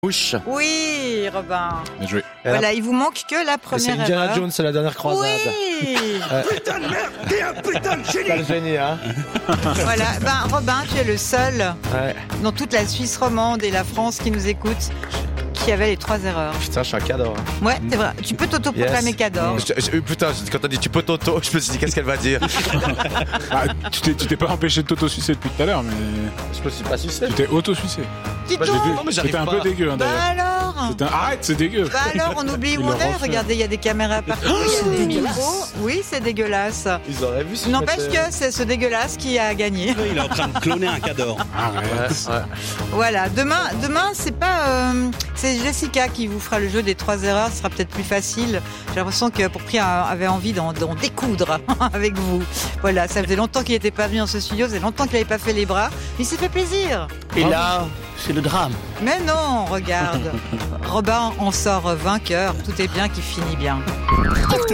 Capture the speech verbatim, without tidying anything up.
Ouch. Oui, Robin. Bien joué. Voilà, il vous manque que la C'est première Indiana erreur. Jones, c'est la dernière croisade. Oui. Putain de merde, t'es un putain de génie. T'as le génie, hein. Voilà, ben Robin, tu es le seul Ouais. dans toute la Suisse romande et la France qui nous écoute qui avait les trois erreurs. Putain, je suis un cador. Hein. Ouais, c'est vrai. Tu peux t'autoproclamer Yes. cador. Je- je- putain, quand t'as dit tu peux t'auto, je me suis dit qu'est-ce qu'elle va dire. Ah, tu t'es, tu t'es pas empêché de t'auto-sucer depuis tout à l'heure, mais Je me suis pas sucé. tu t'es auto-sucé. Dis Bah, donc. j'ai vu. Non, mais j'arrive C'était un pas. peu dégueu, hein, Bah d'ailleurs. alors C'était un... Arrête, c'est dégueu. Bah alors, on oublie où Il on le est. refait. Regardez, il y a des caméras partout, il y a des micros. Oui, c'est dégueulasse. Ils auraient vu si je N'empêche mettais- que c'est ce dégueulasse qui a gagné. Il est en train de cloner un cador. Arrête. Ouais, ouais. Voilà, demain, demain c'est pas, euh, c'est Jessica qui vous fera le jeu des trois erreurs. Ce sera peut-être plus facile. J'ai l'impression que Pourpris a- avait envie d'en, d'en découdre avec vous. Voilà, ça faisait longtemps qu'il n'était pas venu dans ce studio, ça faisait longtemps qu'il n'avait pas fait les bras. Il s'est fait plaisir. Et là, c'est le drame. Mais non, regarde, Robin en sort vainqueur. Tout est bien qui finit bien.